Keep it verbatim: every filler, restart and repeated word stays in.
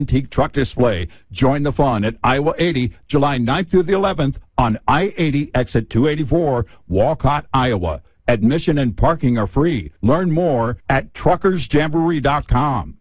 Antique truck display. Join the fun at Iowa eighty, July ninth through the eleventh on I eighty exit two eighty-four, Walcott, Iowa. Admission and parking are free. Learn more at truckers jamboree dot com.